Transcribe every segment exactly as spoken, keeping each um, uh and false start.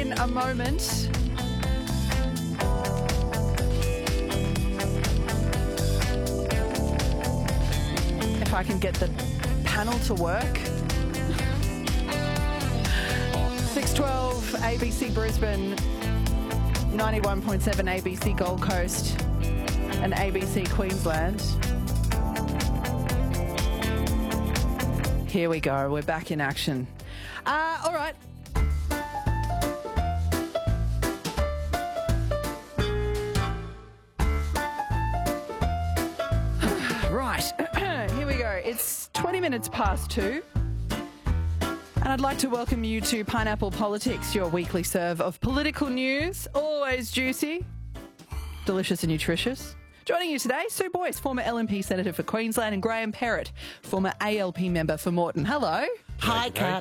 in a moment. If I can get the panel to work. six twelve A B C Brisbane, ninety-one point seven A B C Gold Coast and A B C Queensland. Here we go. We're back in action. Uh, all right. Right. Here we go. It's twenty minutes past two. And I'd like to welcome you to Pineapple Politics, your weekly serve of political news. Always juicy, delicious and nutritious. Joining you today, Sue Boyce, former L N P Senator for Queensland, and Graham Perrott, former A L P member for Moreton. Hello. Hi, Kat.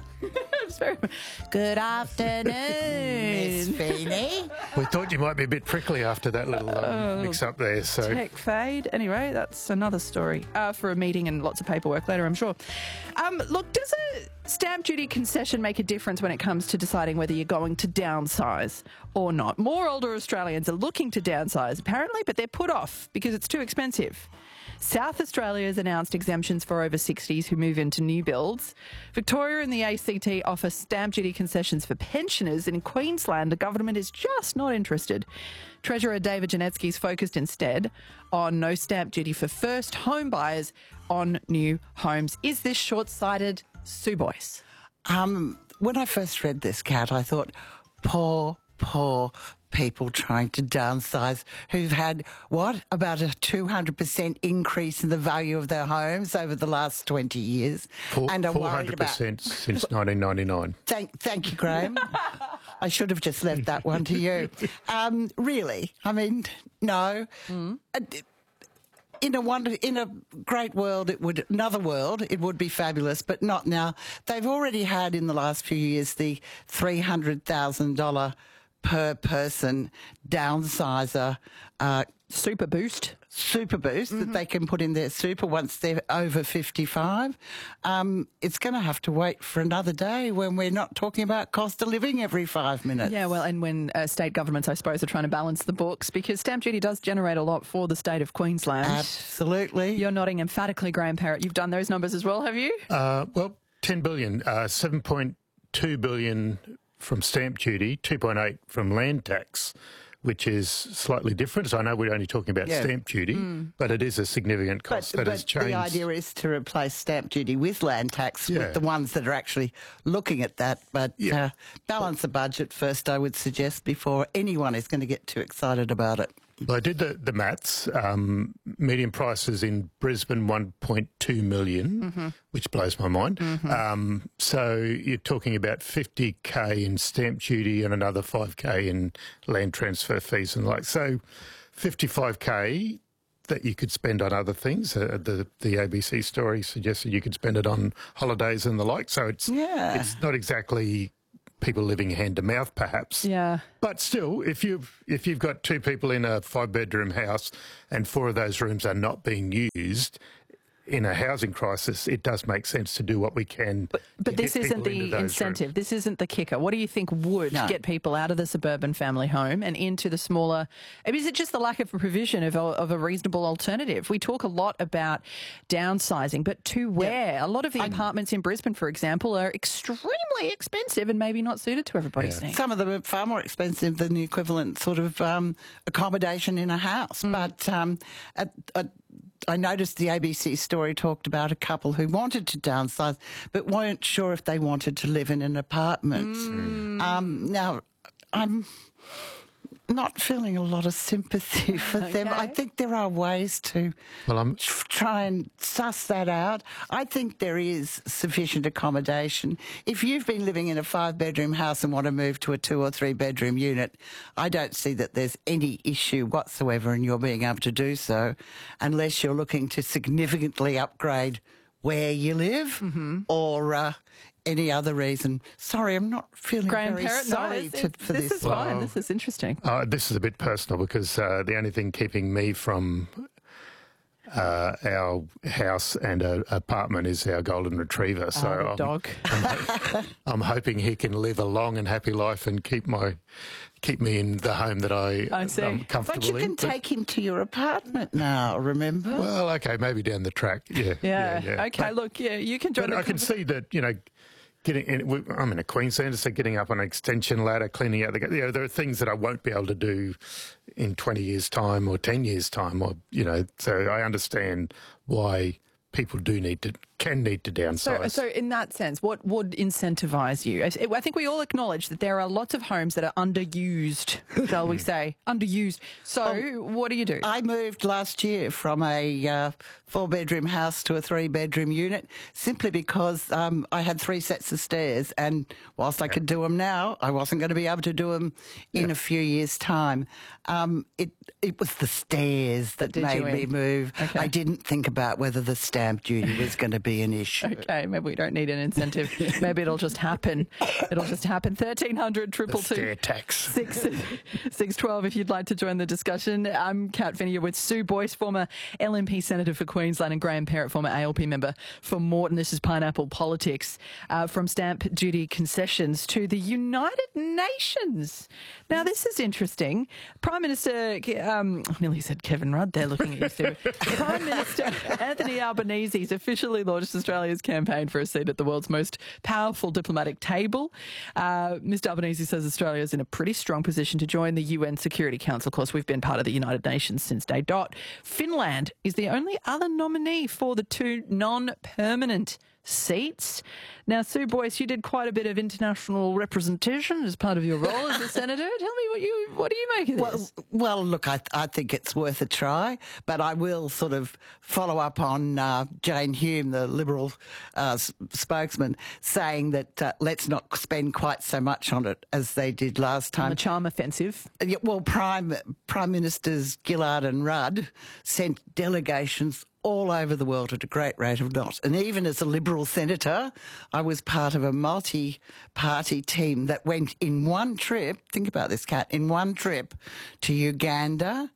Good afternoon. Miss Feeney. We thought you might be a bit prickly after that little um, Oh, mix-up there. So Tech fade. Anyway, that's another story uh, for a meeting and lots of paperwork later, I'm sure. Um, look, does a stamp duty concession make a difference when it comes to deciding whether you're going to downsize or not? More older Australians are looking to downsize, apparently, but they're put off because it's too expensive. South Australia has announced exemptions for over sixties who move into new builds. Victoria and the A C T offer stamp duty concessions for pensioners. And in Queensland, the government is just not interested. Treasurer David Janetsky's focused instead on no stamp duty for first home buyers on new homes. Is this short-sighted, Sue Boyce? Um, when I first read this, Kat, I thought, poor, poor people trying to downsize who've had, what, about a two hundred percent increase in the value of their homes over the last twenty years. Four, and are four worried hundred about... percent since nineteen ninety-nine. Thank, thank you, Graham. I should have just left that one to you. Um, really? I mean, no. Mm. In a wonder, in a great world, it would another world. It would be fabulous, but not now. They've already had in the last few years the three hundred thousand dollar per person downsizer uh, super boost, super boost mm-hmm. that they can put in their super once they're over fifty-five. Um, it's going to have to wait for another day when we're not talking about cost of living every five minutes. Yeah, well, and when uh, state governments, I suppose, are trying to balance the books, because stamp duty does generate a lot for the state of Queensland. Absolutely. You're nodding emphatically, Graham Perrott. You've done those numbers as well, have you? Uh, well, ten billion, uh, seven point two billion from stamp duty, two point eight from land tax, which is slightly different. So I know we're only talking about yeah. stamp duty, mm. but it is a significant cost but, that but has changed. The idea is to replace stamp duty with land tax yeah. with the ones that are actually looking at that. But yeah. uh, balance the budget first, I would suggest, before anyone is going to get too excited about it. Well, I did the, the maths. Um, median prices in Brisbane, one point two million, mm-hmm. which blows my mind. Mm-hmm. Um, so you're talking about fifty K in stamp duty and another five K in land transfer fees and like. So fifty-five K that you could spend on other things. Uh, the the A B C story suggested you could spend it on holidays and the like. So it's yeah. it's not exactly people living hand to mouth, perhaps. Yeah. But still, if you've if you've got two people in a five bedroom house and four of those rooms are not being used, in a housing crisis, it does make sense to do what we can. But, but this isn't the incentive. Rooms. This isn't the kicker. What do you think would no. get people out of the suburban family home and into the smaller? I mean, is it just the lack of provision of a, of a reasonable alternative? We talk a lot about downsizing, but to where? Yeah. A lot of the I, apartments in Brisbane, for example, are extremely expensive and maybe not suited to everybody's yeah. needs. Some of them are far more expensive than the equivalent sort of um, accommodation in a house. Mm. But um, at, at I noticed the A B C story talked about a couple who wanted to downsize but weren't sure if they wanted to live in an apartment. Mm. Um, now, I'm not feeling a lot of sympathy for okay. them. I think there are ways to well, I'm... try and suss that out. I think there is sufficient accommodation. If you've been living in a five-bedroom house and want to move to a two- or three-bedroom unit, I don't see that there's any issue whatsoever in your being able to do so, unless you're looking to significantly upgrade where you live mm-hmm. or uh, any other reason. Sorry, I'm not feeling Graham very Perrott, sorry no, to, for this. this. This is fine. Well, this is interesting. Uh, this is a bit personal because uh, the only thing keeping me from uh, our house and a, apartment is our golden retriever. So Oh, the I'm, dog. I'm, I'm hoping he can live a long and happy life and keep my keep me in the home that I, I see. I'm comfortable But you can in. take him to your apartment now, remember? Well, okay, maybe down the track. Yeah. Yeah. Okay, But- look, yeah, you can join But the I can see that, you know, getting in, we- I'm in a Queenslander, so getting up on an extension ladder, cleaning out the, you know, there are things that I won't be able to do in twenty years' time or ten years' time, or, you know, so I understand why people do need to, can need to downsize. So, so in that sense, what would incentivise you? I I think we all acknowledge that there are lots of homes that are underused, shall we say, underused. So, what do you do? I moved last year from a uh, four-bedroom house to a three-bedroom unit simply because um, I had three sets of stairs, and whilst I could do them now, I wasn't going to be able to do them in a few years' time. Um, it it was the stairs that did made you me in? move. Okay. I didn't think about whether the stamp duty was going to be an issue. Okay, maybe we don't need an incentive. Maybe it'll just happen. It'll just happen. thirteen hundred triple two. Stair tax. Six, six twelve. If you'd like to join the discussion, I'm Kat Finney with Sue Boyce, former L N P Senator for Queensland, and Graham Perrett, former A L P member for Moreton. This is Pineapple Politics. Uh, from stamp duty concessions to the United Nations. Now, this is interesting. Prime Minister, um, I nearly said Kevin Rudd there, looking at you, Sue. Prime Minister Anthony Albanese has officially launched Australia's campaign for a seat at the world's most powerful diplomatic table. Uh, Mister Albanese says Australia is in a pretty strong position to join the U N Security Council. Of course, we've been part of the United Nations since day dot. Finland is the only other nominee for the two non-permanent seats. Now, Sue Boyce, you did quite a bit of international representation as part of your role as a senator. Tell me what you what do you make of this? Well, well, look, I, I think it's worth a try, but I will sort of follow up on uh, Jane Hume, the Liberal uh, s- spokesman, saying that uh, let's not spend quite so much on it as they did last On time. the charm offensive. Yeah, well, Prime Prime Ministers Gillard and Rudd sent delegations all over the world at a great rate of knots. And even as a Liberal senator, I was part of a multi-party team that went in one trip, think about this, Kat, in one trip to Uganda,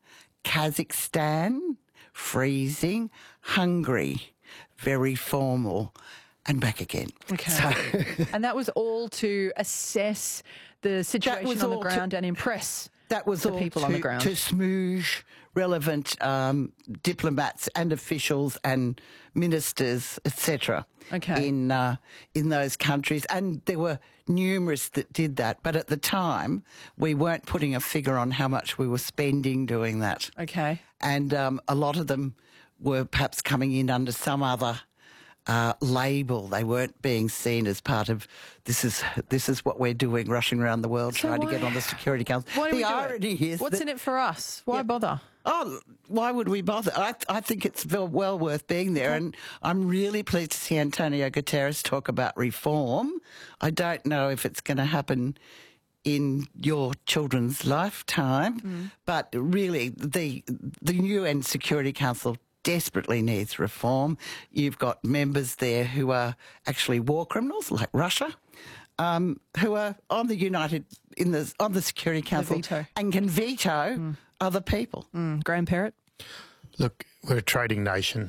Kazakhstan, freezing, Hungary, very formal, and back again. Okay. So And that was all to assess the situation was on the all to- ground and impress that was the all people to, on the ground. to smoosh relevant um, diplomats and officials and ministers, et cetera, Okay. in uh, in those countries, and there were numerous that did that. But at the time, we weren't putting a figure on how much we were spending doing that, Okay. and um, a lot of them were perhaps coming in under some other uh, label. They weren't being seen as part of this is this is what we're doing, rushing around the world So trying why- to get on the Security Council. Why do the we do irony it? is What's that, in it for us? Why bother? oh, why would we bother? I, I think it's well, well worth being there, and I'm really pleased to see Antonio Guterres talk about reform. I don't know if it's going to happen in your children's lifetime, Mm. but really the the U N Security Council desperately needs reform. You've got members there who are actually war criminals, like Russia, um, who are on the United in the on the Security Council veto. and can veto other people. Mm, Graham Perrett? Look, we're a trading nation.